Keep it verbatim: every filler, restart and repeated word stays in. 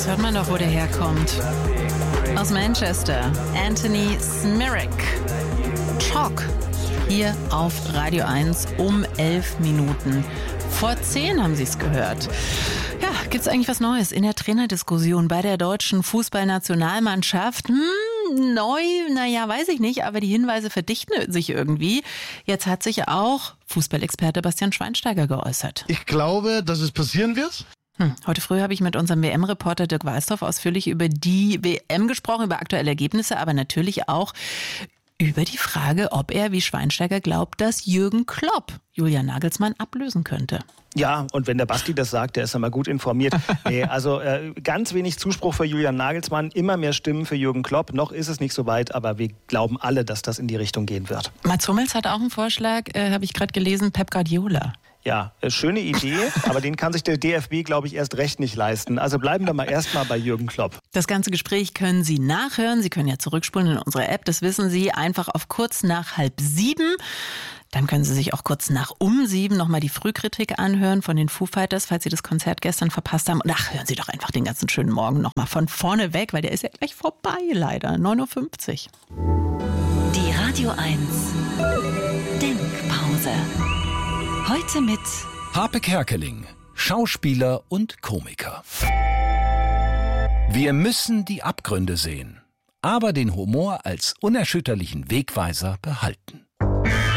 hört man doch, wo der herkommt. Aus Manchester, Anthony Smirik. Talk. Hier auf Radio eins um elf Minuten. Vor zehn haben Sie es gehört. Ja, gibt es eigentlich was Neues in der Trainerdiskussion bei der deutschen Fußballnationalmannschaft? Hm, neu, naja, weiß ich nicht, aber die Hinweise verdichten sich irgendwie. Jetzt hat sich auch Fußballexperte Bastian Schweinsteiger geäußert. Ich glaube, dass es passieren wird. Hm, heute früh habe ich mit unserem W M-Reporter Dirk Weißdorf ausführlich über die W M gesprochen, über aktuelle Ergebnisse, aber natürlich auch über die Frage, ob er, wie Schweinsteiger glaubt, dass Jürgen Klopp Julian Nagelsmann ablösen könnte. Ja, und wenn der Basti das sagt, der ist ja mal gut informiert. Nee, also äh, ganz wenig Zuspruch für Julian Nagelsmann, immer mehr Stimmen für Jürgen Klopp. Noch ist es nicht so weit, aber wir glauben alle, dass das in die Richtung gehen wird. Mats Hummels hat auch einen Vorschlag, äh, habe ich gerade gelesen, Pep Guardiola. Ja, äh, schöne Idee, aber den kann sich der D F B, glaube ich, erst recht nicht leisten. Also bleiben wir mal erstmal bei Jürgen Klopp. Das ganze Gespräch können Sie nachhören. Sie können ja zurückspulen in unsere App, das wissen Sie, einfach auf kurz nach halb sieben. Dann können Sie sich auch kurz nach um sieben nochmal die Frühkritik anhören von den Foo Fighters, falls Sie das Konzert gestern verpasst haben. Und ach, hören Sie doch einfach den ganzen schönen Morgen nochmal von vorne weg, weil der ist ja gleich vorbei, leider. neun Uhr fünfzig. Die Radio eins Denkpause. Heute mit Harpe Kerkeling, Schauspieler und Komiker. Wir müssen die Abgründe sehen, aber den Humor als unerschütterlichen Wegweiser behalten.